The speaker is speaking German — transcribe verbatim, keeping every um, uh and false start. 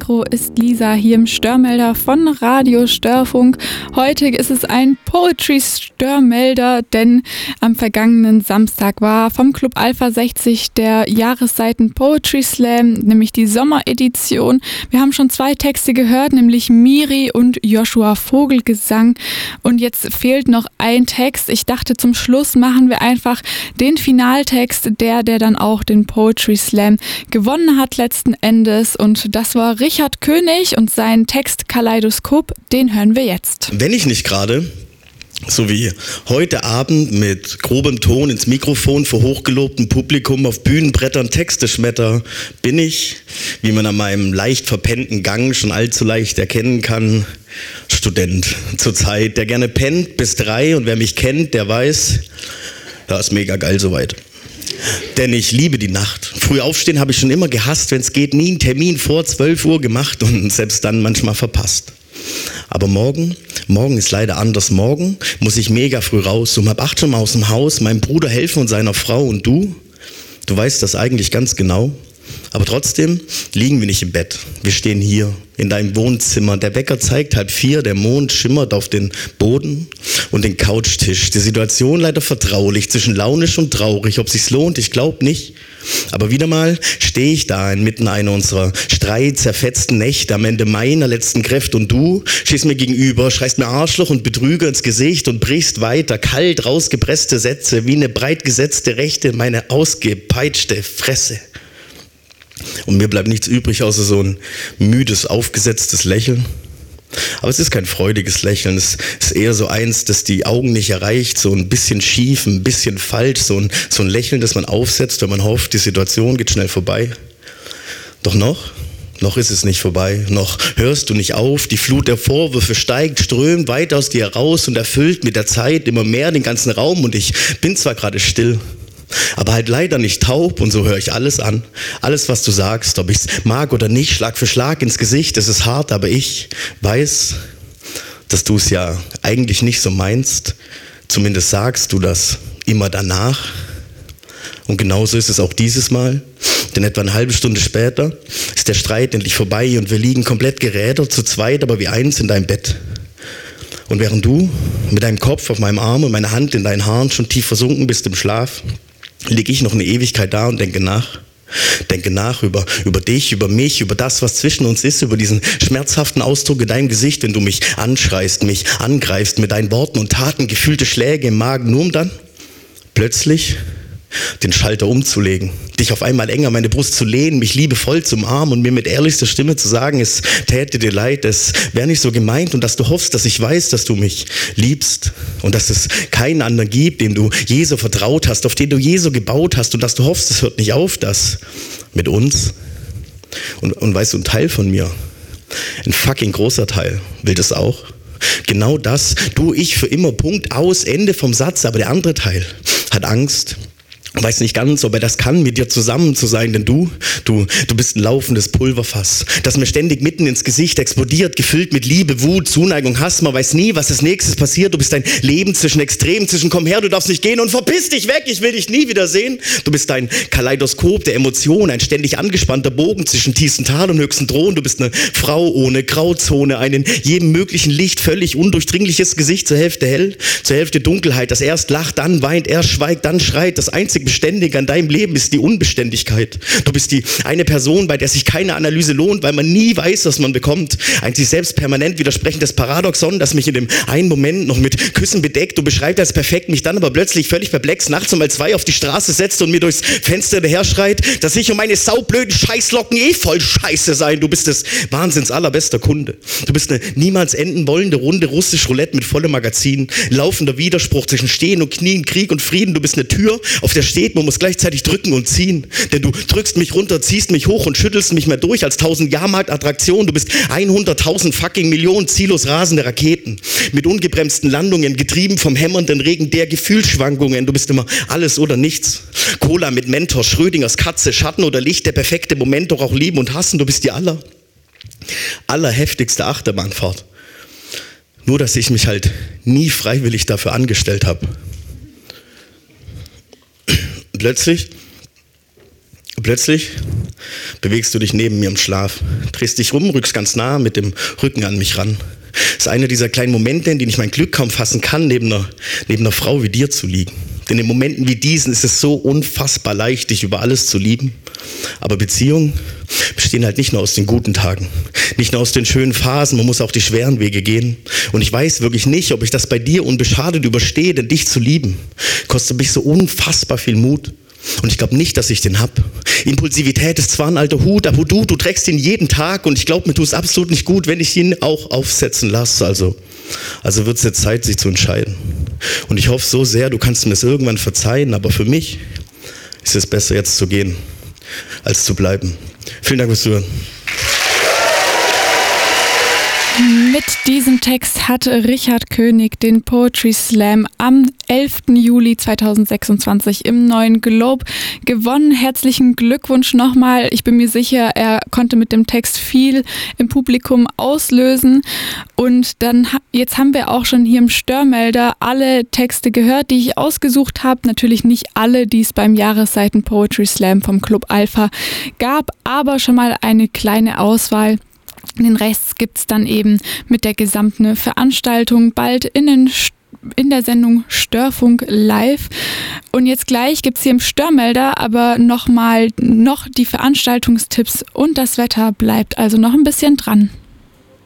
Mikro ist Lisa hier im Störmelder von Radio Störfunk. Heute ist es ein Poetry-Störmelder, denn am vergangenen Samstag war vom Club Alpha sechzig der Jahresseiten Poetry Slam, nämlich die Sommeredition. Wir haben schon zwei Texte gehört, nämlich Miri und Joshua Vogelgesang. Und jetzt fehlt noch ein Text. Ich dachte, zum Schluss machen wir einfach den Finaltext, der, der dann auch den Poetry Slam gewonnen hat letzten Endes. Und das war Richard König und sein Text Kaleidoskop, den hören wir jetzt. Wenn ich nicht gerade, so wie heute Abend mit grobem Ton ins Mikrofon vor hochgelobtem Publikum auf Bühnenbrettern Texte schmetter, bin ich, wie man an meinem leicht verpennten Gang schon allzu leicht erkennen kann, Student zur Zeit, der gerne pennt bis drei, und wer mich kennt, der weiß, ja, ist mega geil soweit. Denn ich liebe die Nacht. Früh aufstehen habe ich schon immer gehasst, wenn es geht, nie einen Termin vor zwölf Uhr gemacht und selbst dann manchmal verpasst. Aber morgen, morgen ist leider anders. Morgen muss ich mega früh raus, um halb acht schon mal aus dem Haus, meinem Bruder helfen und seiner Frau. Und du, du weißt das eigentlich ganz genau. Aber trotzdem liegen wir nicht im Bett. Wir stehen hier in deinem Wohnzimmer. Der Wecker zeigt halb vier, der Mond schimmert auf den Boden und den Couchtisch. Die Situation leider vertraulich, zwischen launisch und traurig. Ob sich's lohnt, ich glaub nicht. Aber wieder mal stehe ich da inmitten einer unserer streitzerfetzten Nächte am Ende meiner letzten Kräfte, und du stehst mir gegenüber, schreist mir Arschloch und Betrüger ins Gesicht und brichst weiter kalt rausgepresste Sätze wie eine breit gesetzte Rechte in meine ausgepeitschte Fresse. Und mir bleibt nichts übrig, außer so ein müdes, aufgesetztes Lächeln. Aber es ist kein freudiges Lächeln, es ist eher so eins, das die Augen nicht erreicht, so ein bisschen schief, ein bisschen falsch, so ein, so ein Lächeln, das man aufsetzt, wenn man hofft, die Situation geht schnell vorbei. Doch noch, noch ist es nicht vorbei, noch hörst du nicht auf, die Flut der Vorwürfe steigt, strömt weit aus dir heraus und erfüllt mit der Zeit immer mehr den ganzen Raum, und ich bin zwar gerade still, aber halt leider nicht taub, und so höre ich alles an. Alles, was du sagst, ob ich es mag oder nicht, Schlag für Schlag ins Gesicht. Es ist hart, aber ich weiß, dass du es ja eigentlich nicht so meinst. Zumindest sagst du das immer danach. Und genauso ist es auch dieses Mal. Denn etwa eine halbe Stunde später ist der Streit endlich vorbei und wir liegen komplett gerädert, zu zweit, aber wie eins in deinem Bett. Und während du mit deinem Kopf auf meinem Arm und meine Hand in deinen Haaren schon tief versunken bist im Schlaf, liege ich noch eine Ewigkeit da und denke nach. Denke nach über, über dich, über mich, über das, was zwischen uns ist, über diesen schmerzhaften Ausdruck in deinem Gesicht, wenn du mich anschreist, mich angreifst mit deinen Worten und Taten, gefühlte Schläge im Magen, nur um dann plötzlich den Schalter umzulegen, dich auf einmal enger an meine Brust zu lehnen, mich liebevoll zu umarmen und mir mit ehrlichster Stimme zu sagen, es täte dir leid, es wäre nicht so gemeint, und dass du hoffst, dass ich weiß, dass du mich liebst und dass es keinen anderen gibt, dem du je so vertraut hast, auf den du je so gebaut hast, und dass du hoffst, es hört nicht auf, das mit uns. Und, und weißt du, ein Teil von mir, ein fucking großer Teil, will das auch. Genau das, du, ich für immer, Punkt, aus, Ende vom Satz, aber der andere Teil hat Angst. Weiß nicht ganz, ob er das kann, mit dir zusammen zu sein, denn du, du, du bist ein laufendes Pulverfass, das mir ständig mitten ins Gesicht explodiert, gefüllt mit Liebe, Wut, Zuneigung, Hass. Man weiß nie, was als nächstes passiert. Du bist ein Leben zwischen Extremen, zwischen komm her, du darfst nicht gehen und verpiss dich weg, ich will dich nie wieder sehen. Du bist ein Kaleidoskop der Emotionen, ein ständig angespannter Bogen zwischen tiefsten Tal und höchsten Thron. Du bist eine Frau ohne Grauzone, ein in jedem möglichen Licht völlig undurchdringliches Gesicht, zur Hälfte hell, zur Hälfte Dunkelheit, das erst lacht, dann weint, erst schweigt, dann schreit. Das einzige Beständig an deinem Leben ist die Unbeständigkeit. Du bist die eine Person, bei der sich keine Analyse lohnt, weil man nie weiß, was man bekommt. Ein sich selbst permanent widersprechendes Paradoxon, das mich in dem einen Moment noch mit Küssen bedeckt. Du beschreibst als perfekt, mich dann aber plötzlich völlig perplex nachts um halb zwei auf die Straße setzt und mir durchs Fenster daher schreit, dass ich und meine saublöden Scheißlocken eh voll Scheiße seien. Du bist des Wahnsinns allerbester Kunde. Du bist eine niemals enden wollende Runde russisch Roulette mit vollem Magazin, laufender Widerspruch zwischen Stehen und Knien, Krieg und Frieden. Du bist eine Tür, auf der steht, man muss gleichzeitig drücken und ziehen. Denn du drückst mich runter, ziehst mich hoch und schüttelst mich mehr durch als tausend Jahrmarktattraktionen. Du bist hunderttausend fucking Millionen ziellos rasende Raketen. Mit ungebremsten Landungen, getrieben vom hämmernden Regen der Gefühlsschwankungen. Du bist immer alles oder nichts. Cola mit Mentor, Schrödingers Katze, Schatten oder Licht, der perfekte Moment, doch auch lieben und hassen. Du bist die aller, allerheftigste Achterbahnfahrt. Nur, dass ich mich halt nie freiwillig dafür angestellt habe. Plötzlich Plötzlich bewegst du dich neben mir im Schlaf, drehst dich rum, rückst ganz nah mit dem Rücken an mich ran. Das ist einer dieser kleinen Momente, in denen ich mein Glück kaum fassen kann, neben einer, neben einer Frau wie dir zu liegen. Denn in Momenten wie diesen ist es so unfassbar leicht, dich über alles zu lieben. Aber Beziehungen bestehen halt nicht nur aus den guten Tagen, nicht nur aus den schönen Phasen, man muss auch die schweren Wege gehen. Und ich weiß wirklich nicht, ob ich das bei dir unbeschadet überstehe, denn dich zu lieben kostet mich so unfassbar viel Mut. Und ich glaube nicht, dass ich den hab. Impulsivität ist zwar ein alter Hut, aber du, du trägst ihn jeden Tag und ich glaube, mir tut es absolut nicht gut, wenn ich ihn auch aufsetzen lasse. Also, also wird es jetzt Zeit, sich zu entscheiden. Und ich hoffe so sehr, du kannst mir es irgendwann verzeihen, aber für mich ist es besser, jetzt zu gehen, als zu bleiben. Vielen Dank fürs Zuhören. Mit diesem Text hat Richard König den Poetry Slam am elften Juli zweitausendsechsundzwanzig im Neuen Globe gewonnen. Herzlichen Glückwunsch nochmal. Ich bin mir sicher, er konnte mit dem Text viel im Publikum auslösen. Und dann jetzt haben wir auch schon hier im Störmelder alle Texte gehört, die ich ausgesucht habe. Natürlich nicht alle, die es beim Jahresseiten Poetry Slam vom Club Alpha gab, aber schon mal eine kleine Auswahl. Den Rest gibt es dann eben mit der gesamten Veranstaltung bald in, den, in der Sendung Störfunk live. Und jetzt gleich gibt es hier im Störmelder aber nochmal noch die Veranstaltungstipps und das Wetter bleibt also noch ein bisschen dran.